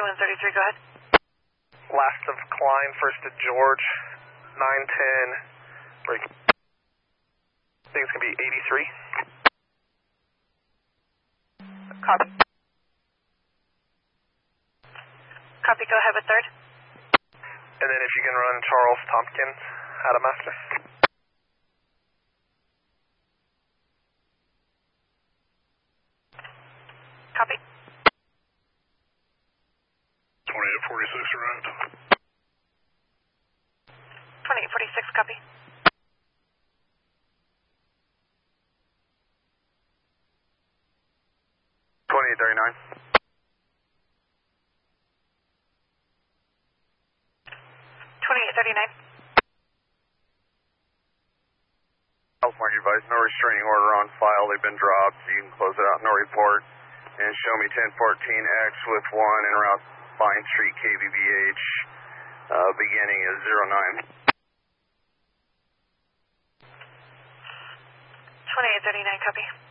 3133, go ahead. Last of Klein, first to George, 910, break. I think it's going to be 83. Copy. Copy, go ahead with third. And then if you can run Charles Tompkins out of master. Copy. 2846 around. 2846, copy. 2839. 2839. California advised no restraining order on file. They've been dropped. You can close it out, no report. And show me 1014X with 1 en route Vine Street KBBH. Beginning is 09. 2839, copy.